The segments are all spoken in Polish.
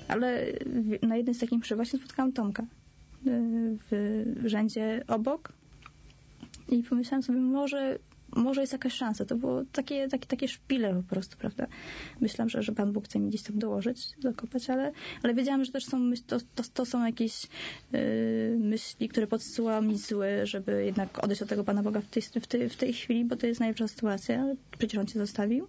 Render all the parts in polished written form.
Ale na jednej z takich mszy właśnie spotkałam Tomka w rzędzie obok i pomyślałam sobie, może jest jakaś szansa. To było takie szpile po prostu, prawda? Myślałam, że Pan Bóg chce mi gdzieś tam dołożyć, dokopać, ale wiedziałam, że też to są jakieś myśli, które podsyłałam mi złe, żeby jednak odejść od tego Pana Boga w tej chwili, bo to jest najlepsza sytuacja. Przecież On cię zostawił.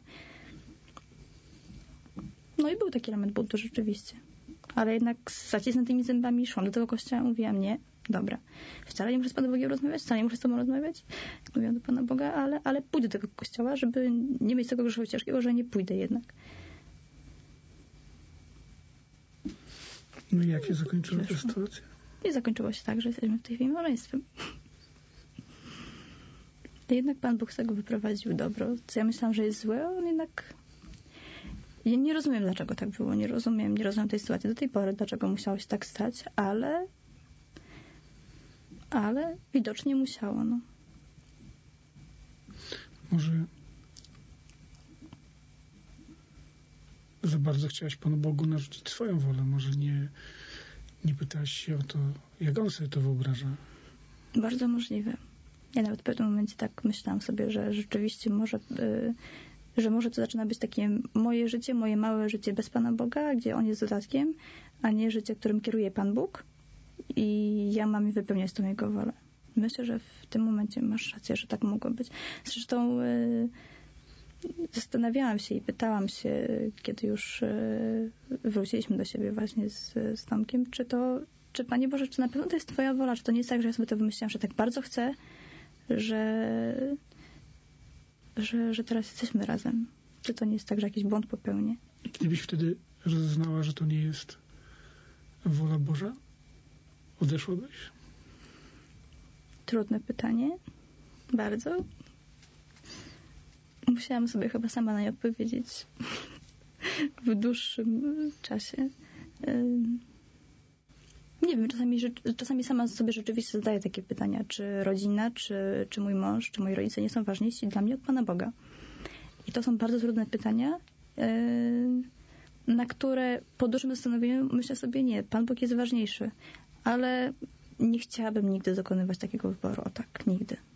No i był taki element buntu rzeczywiście. Ale jednak z zacisniętymi zębami szłam do tego kościoła i mówiłam, nie, dobra. Wcale nie muszę z Panem Bogiem rozmawiać, wcale nie muszę z Tobą rozmawiać. Mówiłam do Pana Boga, ale pójdę do tego kościoła, żeby nie mieć tego grzechu ciężkiego, że nie pójdę jednak. No i jak się zakończyła ta sytuacja? I zakończyło się tak, że jesteśmy w tej chwili małżeństwem. I jednak Pan Bóg z tego wyprowadził dobro. Co ja myślałam, że jest złe, on jednak... Ja nie rozumiem, dlaczego tak było. Nie rozumiem tej sytuacji do tej pory, dlaczego musiało się tak stać, ale widocznie musiało, no. Może za bardzo chciałaś Panu Bogu narzucić swoją wolę. Może nie pytałaś się o to, jak On sobie to wyobraża. Bardzo możliwe. Ja nawet w pewnym momencie tak myślałam sobie, że rzeczywiście może to zaczyna być takie moje życie, moje małe życie bez Pana Boga, gdzie On jest dodatkiem, a nie życie, którym kieruje Pan Bóg i ja mam wypełniać tą Jego wolę. Myślę, że w tym momencie masz rację, że tak mogło być. Zresztą zastanawiałam się i pytałam się, kiedy już wróciliśmy do siebie właśnie z Tomkiem, czy Panie Boże, czy na pewno to jest Twoja wola, czy to nie jest tak, że ja sobie to wymyśliłam, że tak bardzo chcę, że teraz jesteśmy razem. Czy to nie jest tak, że jakiś błąd popełnię? Gdybyś wtedy rozeznała, że to nie jest wola Boża, odeszłabyś? Trudne pytanie. Bardzo. Musiałam sobie chyba sama na nie odpowiedzieć w dłuższym czasie. Nie wiem, czasami sama sobie rzeczywiście zadaję takie pytania, czy rodzina, czy mój mąż, czy moi rodzice nie są ważniejsi dla mnie od Pana Boga. I to są bardzo trudne pytania, na które po dłuższym zastanowieniu myślę sobie, nie, Pan Bóg jest ważniejszy. Ale nie chciałabym nigdy dokonywać takiego wyboru. O tak, nigdy.